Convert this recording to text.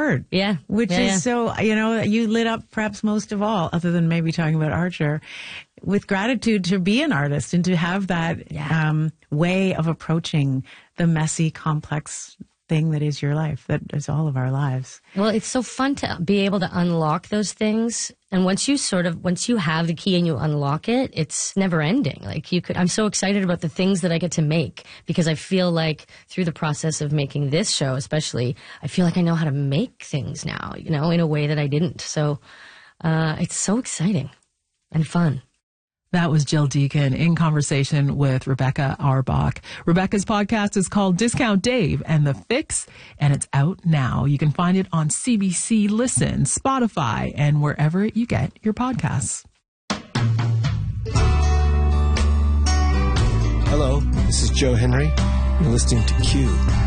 art. Yeah. Which is so, you lit up perhaps most of all, other than maybe talking about Archer, with gratitude to be an artist and to have that way of approaching the messy, complex thing that is your life, that is all of our lives. Well, it's so fun to be able to unlock those things. And once you have the key and you unlock it, it's never ending. I'm so excited about the things that I get to make, because I feel like through the process of making this show, especially, I feel like I know how to make things now, in a way that I didn't. So, it's so exciting and fun. That was Jill Deacon in conversation with Rebecca Auerbach. Rebecca's podcast is called Discount Dave and the Fix, and it's out now. You can find it on CBC Listen, Spotify, and wherever you get your podcasts. Hello, this is Joe Henry. You're listening to Q.